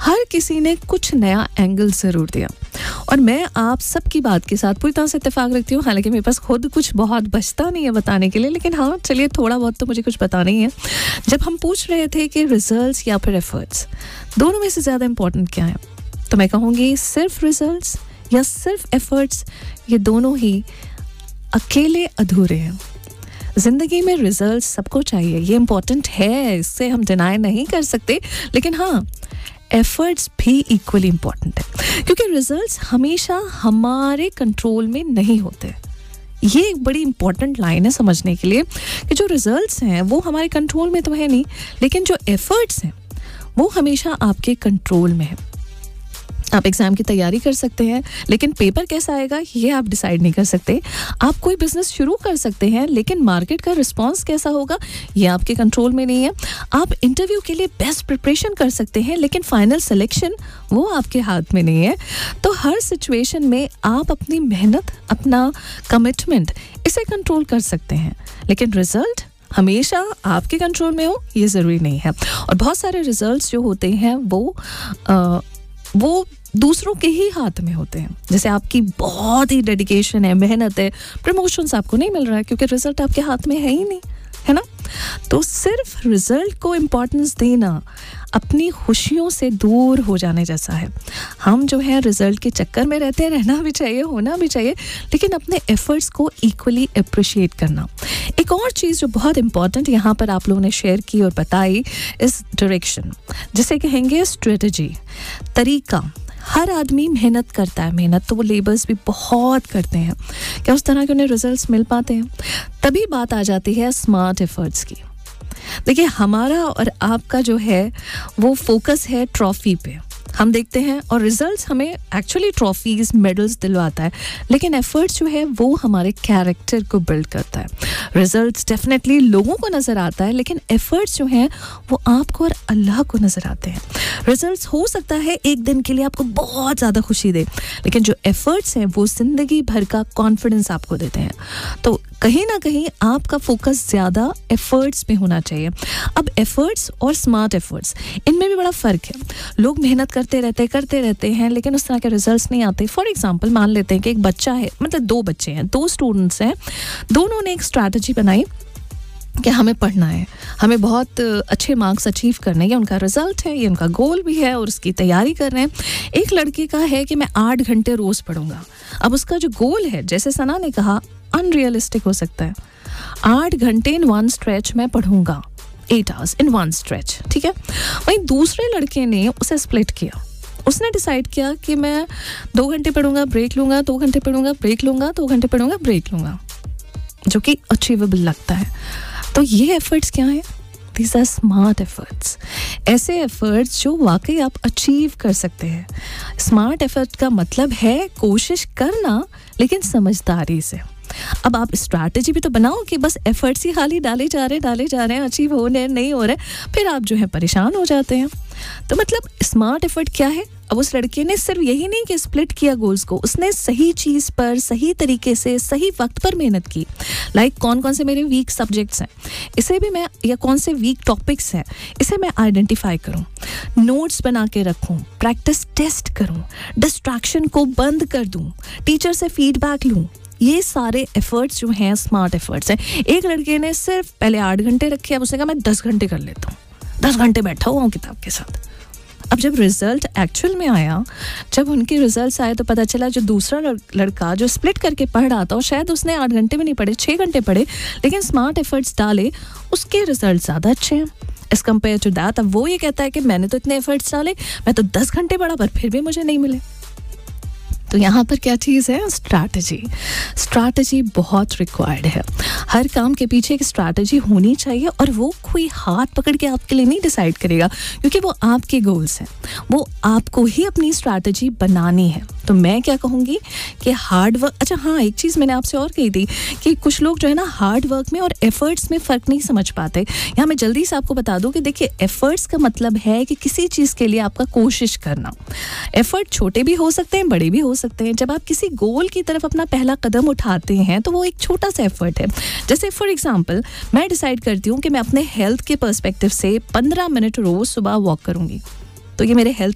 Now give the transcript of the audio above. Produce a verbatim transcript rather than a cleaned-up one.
हर किसी ने कुछ नया एंगल ज़रूर दिया और मैं आप सबकी बात के साथ पूरी तरह से इत्तेफाक रखती हूँ। हालांकि मेरे पास खुद कुछ बहुत बचता नहीं है बताने के लिए, लेकिन हाँ चलिए थोड़ा बहुत तो मुझे कुछ बताना ही है। जब हम पूछ रहे थे कि रिजल्ट्स या फिर एफर्ट्स, दोनों में से ज़्यादा इम्पोर्टेंट क्या है, तो मैं कहूँगी सिर्फ रिजल्ट्स या सिर्फ एफर्ट्स, ये दोनों ही अकेले अधूरे हैं। ज़िंदगी में रिजल्ट्स सबको चाहिए, ये इम्पोर्टेंट है, इससे हम डिनाई नहीं कर सकते, लेकिन हाँ एफर्ट्स भी इक्वली इम्पॉर्टेंट है, क्योंकि रिजल्ट्स हमेशा हमारे कंट्रोल में नहीं होते। ये एक बड़ी इंपॉर्टेंट लाइन है समझने के लिए कि जो रिजल्ट्स हैं वो हमारे कंट्रोल में तो है नहीं, लेकिन जो एफर्ट्स हैं वो हमेशा आपके कंट्रोल में है। आप एग्ज़ाम की तैयारी कर सकते हैं, लेकिन पेपर कैसा आएगा ये आप डिसाइड नहीं कर सकते। आप कोई बिजनेस शुरू कर सकते हैं, लेकिन मार्केट का रिस्पांस कैसा होगा ये आपके कंट्रोल में नहीं है। आप इंटरव्यू के लिए बेस्ट प्रिपरेशन कर सकते हैं, लेकिन फाइनल सिलेक्शन वो आपके हाथ में नहीं है। तो हर सिचुएशन में आप अपनी मेहनत, अपना कमिटमेंट, इसे कंट्रोल कर सकते हैं, लेकिन रिजल्ट हमेशा आपके कंट्रोल में हो ये ज़रूरी नहीं है। और बहुत सारे रिजल्ट्स जो होते हैं वो आ, वो दूसरों के ही हाथ में होते हैं। जैसे आपकी बहुत ही डेडिकेशन है, मेहनत है, प्रमोशंस आपको नहीं मिल रहा है क्योंकि रिजल्ट आपके हाथ में है ही नहीं, है ना। तो सिर्फ रिजल्ट को इम्पोर्टेंस देना अपनी खुशियों से दूर हो जाने जैसा है। हम जो है रिजल्ट के चक्कर में रहते हैं, रहना भी चाहिए, होना भी चाहिए, लेकिन अपने एफर्ट्स को इक्वली अप्रिशिएट करना। एक और चीज़ जो बहुत इंपॉर्टेंट यहाँ पर आप लोगों ने शेयर की और बताई, इस डायरेक्शन, जिसे कहेंगे स्ट्रेटजी, तरीका। हर आदमी मेहनत करता है, मेहनत तो वो लेबर्स भी बहुत करते हैं, क्या उस तरह के उन्हें रिजल्ट्स मिल पाते हैं? तभी बात आ जाती है स्मार्ट एफर्ट्स की। देखिए हमारा और आपका जो है वो फोकस है ट्रॉफी पे, हम देखते हैं, और रिजल्ट्स हमें एक्चुअली ट्रॉफीज, मेडल्स दिलवाता है, लेकिन एफर्ट्स जो है वो हमारे कैरेक्टर को बिल्ड करता है। रिजल्ट्स डेफिनेटली लोगों को नज़र आता है, लेकिन एफर्ट्स जो हैं वो आपको और अल्लाह को नज़र आते हैं। रिजल्ट्स हो सकता है एक दिन के लिए आपको बहुत ज़्यादा खुशी दे, लेकिन जो एफर्ट्स हैं वो ज़िंदगी भर का कॉन्फिडेंस आपको देते हैं। तो कहीं ना कहीं आपका फोकस ज़्यादा एफर्ट्स पे होना चाहिए। अब एफर्ट्स और स्मार्ट एफर्ट्स, इनमें भी बड़ा फ़र्क है। लोग मेहनत करते रहते करते रहते हैं लेकिन उस तरह के रिजल्ट्स नहीं आते। फॉर एग्जांपल मान लेते हैं कि एक बच्चा है, मतलब दो बच्चे हैं, दो स्टूडेंट्स हैं, दोनों ने एक स्ट्रैटेजी बनाई कि हमें पढ़ना है, हमें बहुत अच्छे मार्क्स अचीव करने हैं, ये उनका रिजल्ट है, ये उनका गोल भी है और उसकी तैयारी कर रहे हैं। एक लड़के का है कि मैं आठ घंटे रोज़ पढ़ूंगा। अब उसका जो गोल है, जैसे सना ने कहा, अनरियलिस्टिक हो सकता है। आठ घंटे इन वन स्ट्रेच में पढ़ूंगा, eight hours in one stretch, ठीक है। वहीं दूसरे लड़के ने उसे स्प्लिट किया, उसने डिसाइड किया कि मैं दो घंटे पढ़ूंगा, ब्रेक लूंगा, दो घंटे पढ़ूंगा, ब्रेक लूंगा, दो घंटे पढ़ूंगा, ब्रेक लूंगा, जो कि अचीवेबल लगता है। तो ये एफर्ट्स क्या हैं? These are स्मार्ट एफर्ट्स, ऐसे एफर्ट्स जो वाकई आप अचीव कर सकते हैं। स्मार्ट एफर्ट का मतलब है कोशिश करना, लेकिन समझदारी से। अब आप स्ट्रैटेजी भी तो बनाओ कि बस एफर्ट्स ही खाली डाले जा रहे डाले जा रहे हैं, अचीव हो रहे नहीं हो रहे, फिर आप जो है परेशान हो जाते हैं। तो मतलब स्मार्ट एफर्ट क्या है? अब उस लड़के ने सिर्फ यही नहीं कि स्प्लिट किया गोल्स को, उसने सही चीज़ पर, सही तरीके से, सही वक्त पर मेहनत की। लाइक like, कौन कौन से मेरे वीक सब्जेक्ट्स हैं, इसे भी मैं, या कौन से वीक टॉपिक्स हैं, इसे मैं आइडेंटिफाई करूं, नोट्स बना के रखूं, प्रैक्टिस टेस्ट करूं, डिस्ट्रैक्शन को बंद कर दूं, टीचर से फीडबैक लूं। ये सारे एफर्ट्स जो हैं स्मार्ट एफर्ट्स हैं। एक लड़के ने सिर्फ पहले आठ घंटे रखे, अब उसने कहा मैं दस घंटे कर लेता हूँ, दस घंटे बैठा हुआ हूँ किताब के साथ। अब जब रिजल्ट एक्चुअल में आया, जब उनके रिजल्ट्स आए, तो पता चला जो दूसरा लड़का जो स्प्लिट करके पढ़ रहा था, और शायद उसने आठ घंटे में नहीं पढ़े, छः घंटे पढ़े, लेकिन स्मार्ट एफर्ट्स डाले, उसके रिजल्ट ज़्यादा अच्छे हैं एज़ कम्पेयर टू दैट। अब वो ये कहता है कि मैंने तो इतने एफर्ट्स डाले, मैं तो दस घंटे पढ़ा, पर फिर भी मुझे नहीं मिले। तो यहाँ पर क्या चीज़ है? स्ट्रैटेजी। स्ट्रैटेजी बहुत रिक्वायर्ड है। हर काम के पीछे एक स्ट्रैटेजी होनी चाहिए, और वो कोई हाथ पकड़ के आपके लिए नहीं डिसाइड करेगा, क्योंकि वो आपके गोल्स हैं, वो आपको ही अपनी स्ट्रैटेजी बनानी है। तो मैं क्या कहूँगी कि हार्ड वर्क, अच्छा हाँ, एक चीज़ मैंने आपसे और कही थी कि कुछ लोग जो है ना हार्ड वर्क में और एफर्ट्स में फ़र्क नहीं समझ पाते। यहाँ मैं जल्दी से आपको बता दूँ कि देखिए, एफर्ट्स का मतलब है कि किसी चीज़ के लिए आपका कोशिश करना। एफर्ट छोटे भी हो सकते हैं, बड़े भी हो सकते हैं। जब आप किसी गोल की तरफ अपना पहला कदम उठाते हैं तो वो एक छोटा सा एफर्ट है। जैसे फॉर एग्जांपल मैं डिसाइड करती हूँ कि मैं अपने हेल्थ के पर्सपेक्टिव से पंद्रह मिनट रोज़ सुबह वॉक करूँगी, तो ये मेरे हेल्थ